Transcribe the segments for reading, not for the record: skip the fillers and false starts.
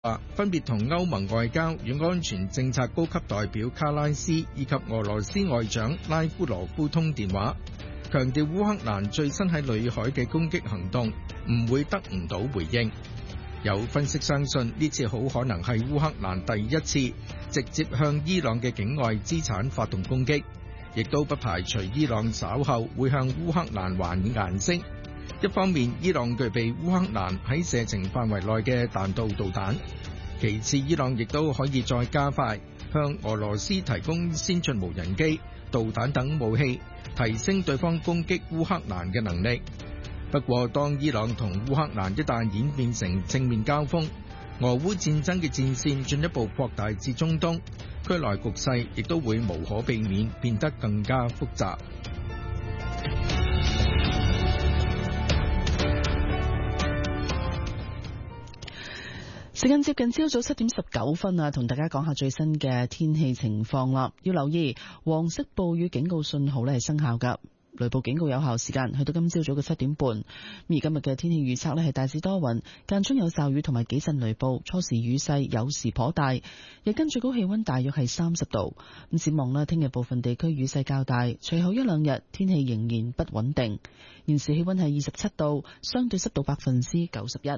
分別同歐盟外交與安全政策高級代表卡拉斯以及俄羅斯外長拉夫羅夫通電話，強調烏克蘭最新喺裏海嘅攻擊行動唔會得唔到回應。有分析相信呢次好可能係烏克蘭第一次直接向伊朗嘅境外資產發動攻擊，亦都不排除伊朗稍後會向烏克蘭還以顏色。一方面，伊朗具備烏克蘭喺射程範圍內嘅彈道導彈；其次，伊朗亦都可以再加快向俄羅斯提供先進無人機、導彈等武器，提升對方攻擊烏克蘭嘅能力。不過，當伊朗同烏克蘭一旦演變成正面交鋒，俄烏戰爭嘅戰線進一步擴大至中東，區內局勢亦都會無可避免變得更加複雜。 時間接近朝早7點19分啊，同大家講下最新嘅天氣情況啦。要留意黃色暴雨警告信號咧係生效㗎。雷暴警告有效時間去到今朝早嘅7點半。而今日嘅天氣預測咧係大致多雲，間中有驟雨同埋幾陣雷暴，初時雨勢有時頗大，日間最高氣溫大約係30度。咁展望咧，聽日部分地區雨勢較大，隨後一兩日天氣仍然不穩定。現時氣溫係27度，相對濕度91%。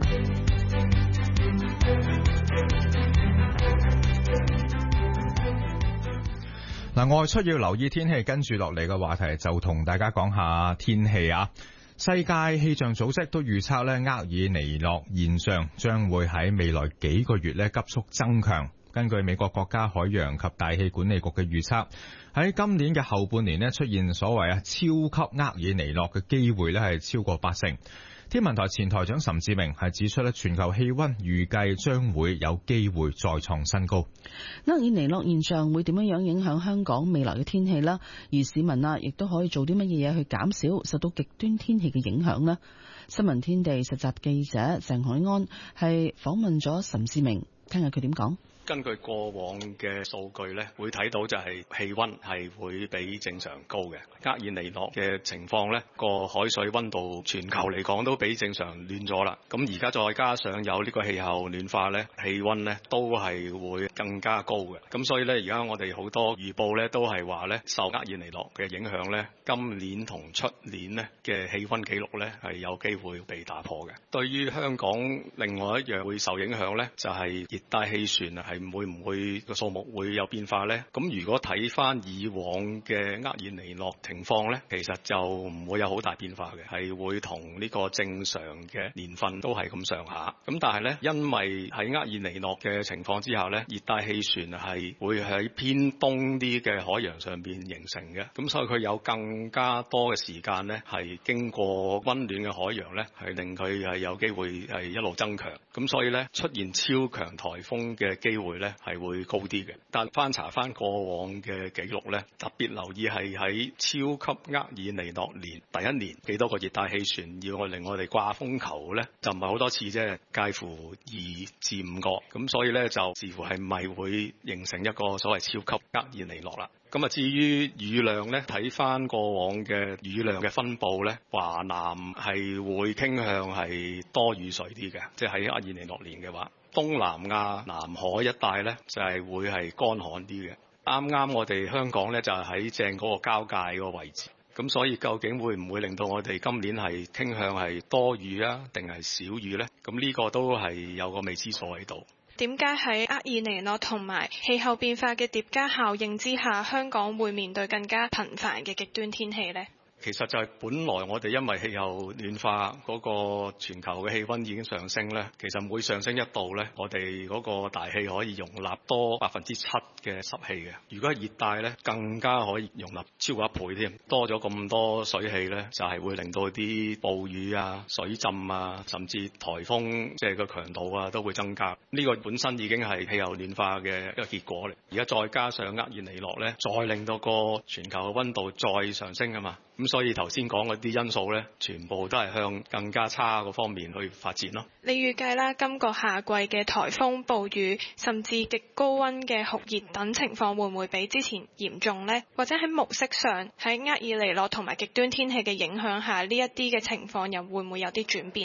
外出要留意天氣，跟住落嚟嘅話題就同大家講下天氣啊。世界氣象組織都預測咧，厄爾尼諾現象將會喺未來幾個月咧急速增強。根據美國國家海洋及大氣管理局嘅預測，喺今年嘅後半年咧出現所謂超級厄爾尼諾嘅機會咧係超過80%。天文台前台長岑志明係指出咧，全球氣溫預計將會有機會再創新高。 厄爾尼諾現象會點樣影響香港未來嘅天氣啦？而市民亦都可以做啲乜嘢去減少受到極端天氣嘅影響呢？新聞天地實習記者鄭海安係訪問咗岑志明，聽下佢點講。 根據過往嘅數據咧，會睇到就係氣溫係會比正常高嘅。厄爾尼諾嘅情況咧，個海水溫度全球嚟講都比正常暖咗啦。咁而家再加上有呢個氣候暖化咧，氣溫咧都係會更加高嘅。咁所以咧，而家我哋好多預報咧都係話咧，受厄爾尼諾嘅影響咧，今年同出年咧嘅氣溫紀錄咧係有機會被打破嘅。對於香港另外一樣會受影響咧，就係熱帶氣旋啊。係會唔會個數目會有變化呢？咁如果睇翻以往嘅厄爾尼諾情況呢，其實就唔會有好大變化嘅，係會同呢個正常嘅年份都係咁上下。咁但係呢，因為喺厄爾尼諾嘅情況之下呢，熱帶氣旋係會喺偏東啲嘅海洋上邊形成嘅，咁所以佢有更加多嘅時間呢，係經過溫暖嘅海洋呢，係令佢係有機會係一路增強。咁所以呢，出現超強颱風嘅機會咧係會高啲嘅，但翻查翻過往嘅記錄咧，特別留意係喺超級厄爾尼諾年第一年幾多個熱帶氣旋要令我哋掛風球咧，就唔係好多次啫，介乎2至5個，咁所以咧就視乎係咪會形成一個所謂超級厄爾尼諾啦。咁啊，至於雨量咧，睇翻過往嘅雨量嘅分佈咧，華南係會傾向係多雨水啲嘅，即係喺厄爾尼諾年嘅話。東南亞南海一帶咧就係會係乾旱啲嘅。啱啱我哋香港咧就係喺正嗰個交界個位置，咁所以究竟會唔會令到我哋今年係傾向係多雨啊，定係少雨咧？咁呢個都係有個未知數喺度。 點解喺厄爾尼諾同埋氣候變化嘅疊加效應之下，香港會面對更加頻繁嘅極端天氣呢？ 其實就係本來我哋因為氣候暖化嗰個全球嘅氣溫已經上升咧，其實每上升1度咧，我哋嗰個大氣可以容納多7%嘅濕氣嘅。如果係熱帶咧，更加可以容納超過1倍添。多咗咁多水氣咧，就係會令到啲暴雨啊、水浸啊，甚至颱風即係個強度啊都會增加。呢個本身已經係氣候暖化嘅一個結果嚟。而家再加上厄爾尼諾咧，再令到個全球嘅溫度再上升啊嘛。咁所以頭先講嗰啲因素咧，全部都係向更加差嗰方面去發展咯。 你預計啦，今個夏季嘅颱風、暴雨，甚至極高溫嘅酷熱等情況，會唔會比之前嚴重呢？或者喺模式上，喺厄爾尼諾同埋極端天氣嘅影響下，呢一啲嘅情況又會唔會有啲轉變呢？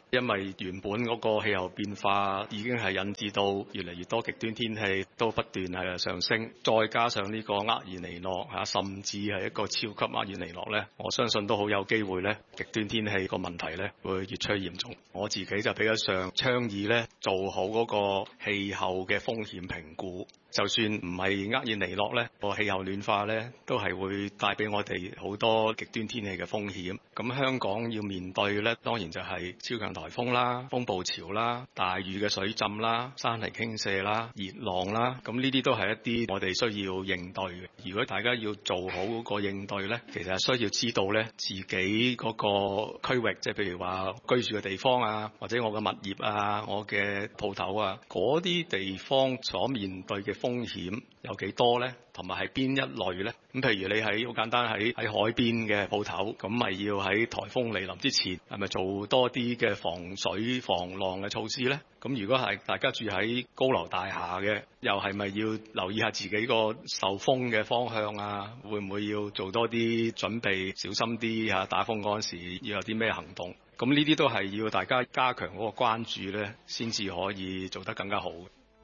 因為原本嗰個氣候變化已經係引致到越嚟越多極端天氣都不斷係上升，再加上呢個厄爾尼諾甚至係一個超級厄爾尼諾呢，我相信都好有機會呢極端天氣個問題呢會越趨嚴重。我自己就比較上倡議呢，做好嗰個氣候嘅風險評估。就算唔係厄爾尼諾呢個氣候暖化呢都係會帶俾我哋好多極端天氣嘅風險。咁香港要面對呢，當然就係超強颱風啦、風暴潮啦、大雨嘅水浸啦、山泥傾瀉啦、熱浪啦，咁呢啲都係一啲我哋需要應對嘅。如果大家要做好嗰個應對呢，其實係需要知道呢自己嗰個區域，即係譬如話居住嘅地方啊，或者我嘅物業啊、我嘅鋪頭啊，嗰啲地方所面對嘅風險有幾多呢？同埋係邊一類呢？咁譬如你喺好簡單喺海邊嘅鋪頭，咁咪要喺颱風嚟臨之前係咪做多啲嘅防水防浪嘅措施呢？咁如果係大家住喺高樓大廈嘅，又係咪要留意下自己個受風嘅方向啊？會唔會要做多啲準備，小心啲嚇？打風嗰陣時要有啲咩行動？咁呢啲都係要大家加強嗰個關注呢，先至可以做得更加好。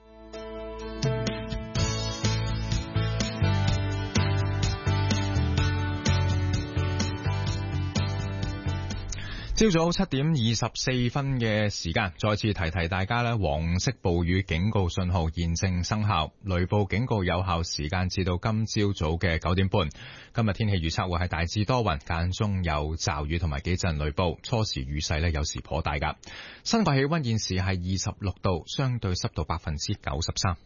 朝早7點24分嘅時間，再次提提大家咧，黃色暴雨警告信號現正生效，雷暴警告有效時間至到今朝早嘅9點半。今日天氣預測會係大致多雲，間中有驟雨同埋幾陣雷暴，初時雨勢咧有時頗大噶。室外氣溫現時係26度，相對濕度93%。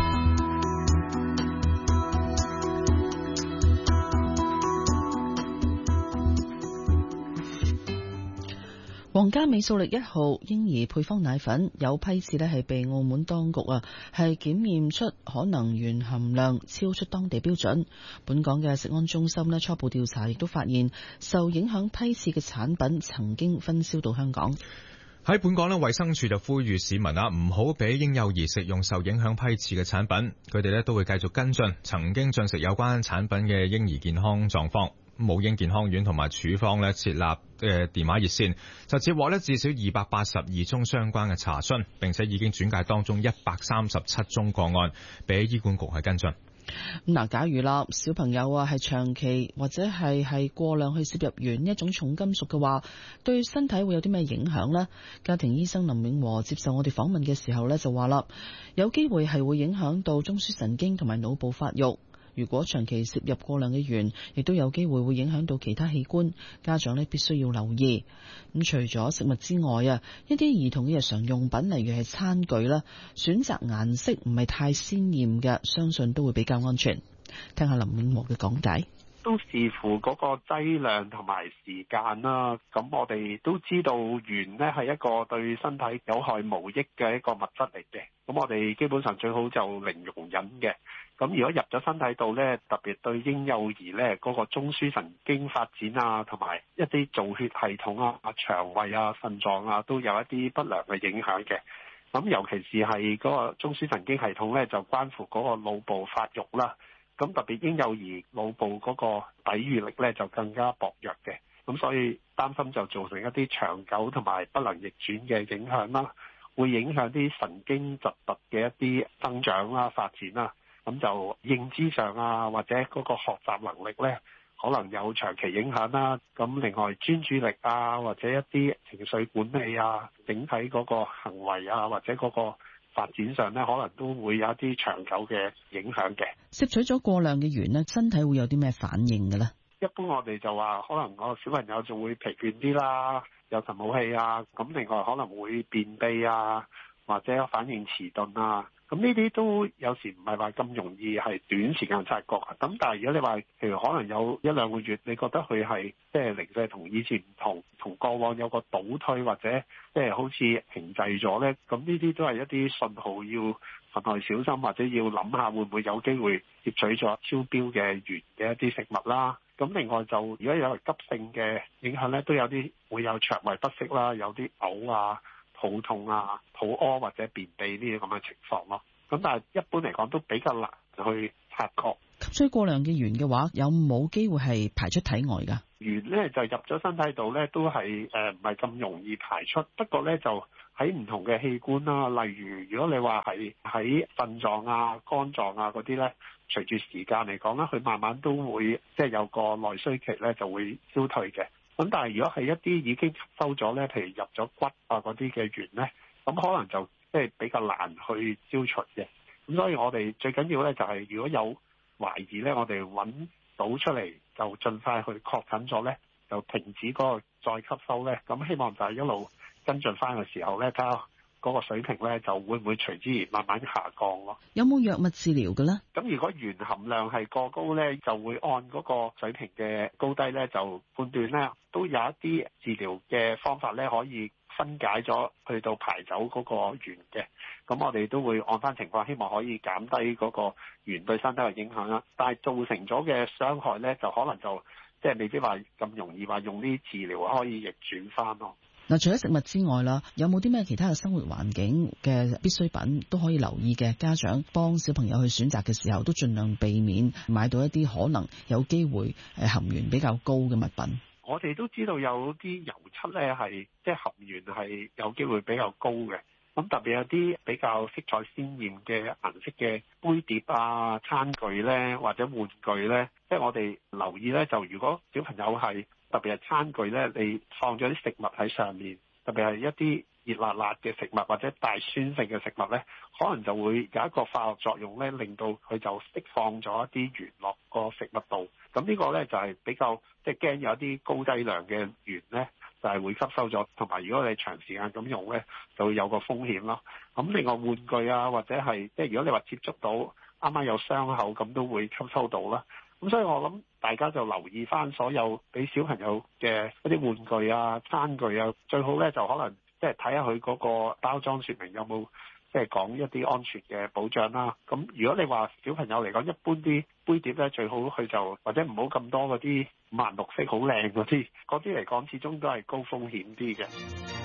皇家美素力1號嬰兒配方奶粉有批次係被澳門當局係檢驗出可能鉛含量超出當地標準。本港嘅食安中心初步調查亦都發現，受影響批次嘅產品曾經分銷到香港。 喺本港衛生署就呼籲市民唔好俾嬰幼兒食用受影響批次嘅產品，佢哋都會繼續跟進曾經進食有關產品嘅嬰兒健康狀況。母嬰健康院同埋處方設立嘅電話熱線，就接獲至少282宗相關嘅查詢，並且已經轉介當中137宗個案俾醫管局係跟進。 假如小朋友係長期或者係過量去攝入鉛一種重金屬嘅話，對身體會有啲咩影響呢？家庭醫生林永和接受我哋訪問嘅時候就話啦，有機會係會影響到中樞神經同埋腦部發育。如果長期攝入過量嘅鉛，亦都有機會會影響到其他器官，家長必須要留意。除咗食物之外一啲兒童嘅日常用品，例如係餐具啦，選擇顏色唔係太鮮豔嘅，相信都會比較安全。聽下林永和嘅講解。 都視乎嗰個劑量同埋時間啦。咁我哋都知道鉛呢係一個對身體有害無益嘅一個物質嚟嘅。咁我哋基本上最好就零容忍嘅。咁如果入咗身體度呢，特別對嬰幼兒呢嗰個中樞神經發展啊，同埋一啲造血系統啊、腸胃啊、腎臟啊，都有一啲不良嘅影響嘅。咁尤其是係嗰個中樞神經系統呢，就關乎嗰個腦部發育啦。咁特別嬰幼兒腦部嗰個抵禦力呢，就更加薄弱嘅。咁所以擔心就造成一啲長久同埋不能逆轉嘅影響啦，會影響啲神經疾突嘅一啲增長啦、發展啦。咁就認知上啊，或者嗰個學習能力呢，可能有長期影響啦。咁另外專注力啊，或者一啲情緒管理啊，整體嗰個行為啊，或者嗰個發展上呢，可能都會有一啲長久嘅影響嘅。 攝取咗過量嘅鉛呢，身體會有啲咩反應嘅呢？ 一般我哋就話，可能個小朋友就會疲倦啲啦，有神冇氣啊。咁另外可能會便秘啊，或者反應遲鈍啊。咁呢啲都有時唔係話咁容易係短時間察覺。咁但係如果你話，譬如可能有1、2個月，你覺得佢係即係零舍同以前唔同，同過往有個倒退或者即係好似停滯咗呢，咁呢啲都係一啲信號，要分外小心，或者要諗下會唔會有機會攝取咗超標嘅鉛嘅一啲食物啦。咁另外就如果有急性嘅影響呢，都有啲會有腸胃不適啦，有啲嘔啊、肚痛啊、肚屙或者便秘呢啲咁嘅情況咯。咁但係一般嚟講都比較難去察覺。 吸取過量嘅鉛嘅話，有冇機會係排出體外㗎？ 鉛咧就入咗身體度咧，都係唔係咁容易排出。不過咧就喺唔同嘅器官啦，例如如果你話係喺腎臟啊、肝臟啊嗰啲咧，隨住時間嚟講咧，佢慢慢都會即係有個內需期咧，就會消退嘅。咁但係如果係一啲已經吸收咗咧，譬如入咗骨啊嗰啲嘅鉛咧，咁可能就即係比較難去消除嘅。咁所以我哋最緊要咧就係如果有懷疑咧，我哋揾到出嚟就盡快去確診咗咧，就停止嗰個再吸收咧。咁希望就係一路跟進翻嘅時候咧，睇下嗰個水平咧就會唔會隨之而慢慢下降咯。 有冇藥物治療嘅咧？ 咁如果鉛含量係過高咧，就會按嗰個水平嘅高低咧，就判斷咧都有一啲治療嘅方法咧，可以分解咗去到排走嗰個鉛嘅。咁我哋都會按翻情況，希望可以減低嗰個鉛對身體嘅影響啦。但係造成咗嘅傷害咧，就可能就即係未必話咁容易話用啲治療可以逆轉翻咯。 嗱，除咗食物之外啦，有冇啲咩其他嘅生活環境嘅必需品都可以留意嘅？家長幫小朋友去選擇嘅時候，都盡量避免買到一啲可能有機會含鉛比較高嘅物品。 我哋都知道有啲油漆咧係即係含鉛係有機會比較高嘅。咁特別有啲比較色彩鮮豔嘅顏色嘅杯碟啊、餐具咧，或者玩具咧，即係我哋留意咧，就如果小朋友係特別係餐具咧，你放咗啲食物喺上面，特別係一啲熱辣辣嘅食物或者帶酸性嘅食物咧，可能就會有一個化學作用咧，令到佢就釋放咗一啲鉛落個食物度。咁呢個咧就係比較即係驚有一啲高劑量嘅鉛咧，就係會吸收咗，同埋如果你長時間咁用咧，就會有個風險咯。咁另外玩具啊，或者係即係如果你話接觸到啱啱有傷口，咁都會吸收到啦。咁所以我諗大家就留意翻所有俾小朋友嘅一啲玩具啊、餐具啊，最好咧就可能即係睇下佢嗰個包裝說明有冇即係講一啲安全嘅保障啦。咁如果你話小朋友嚟講，一般啲杯碟咧，最好佢就或者唔好咁多嗰啲五顏六色好靚嗰啲嚟講，始終都係高風險啲嘅。